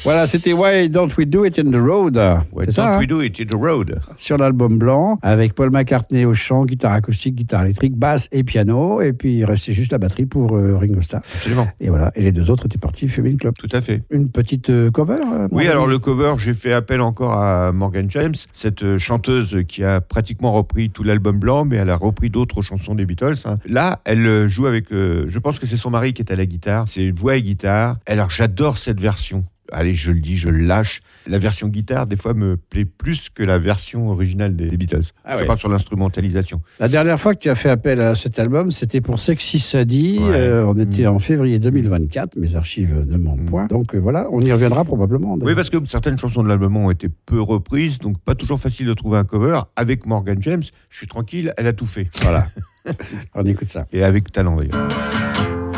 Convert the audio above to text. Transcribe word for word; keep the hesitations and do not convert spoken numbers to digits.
Voilà, c'était Why Don't We Do It in the Road. Why C'est ça, Don't hein? We Do It in the Road. Sur l'album blanc, avec Paul McCartney au chant, guitare acoustique, guitare électrique, basse et piano. Et puis il restait juste la batterie pour euh, Ringo Starr. Absolument. Et voilà. Et les deux autres étaient partis fumer une clope. Tout à fait. Une petite euh, cover euh, Oui, mon alors ami. le cover, j'ai fait appel encore à Morgan James, cette euh, chanteuse qui a pratiquement repris tout l'album blanc, mais elle a repris d'autres chansons des Beatles. Hein. Là, elle euh, joue avec, euh, je pense que c'est son mari qui est à la guitare, c'est voix et guitare. Alors j'adore cette version. Allez, je le dis, je le lâche. La version guitare, des fois, me plaît plus que la version originale des, des Beatles. Ah je ouais. parle sur l'instrumentalisation. La dernière fois que tu as fait appel à cet album, c'était pour Sexy Sadie. Ouais. Euh, on était Mmh. en février deux mille vingt-quatre. Mes archives ne mentent Mmh. point. Donc euh, voilà, on y reviendra probablement. Oui, parce que certaines chansons de l'album ont été peu reprises, donc pas toujours facile de trouver un cover. Avec Morgan James, je suis tranquille, elle a tout fait. Voilà. On écoute ça. Et avec talent, d'ailleurs.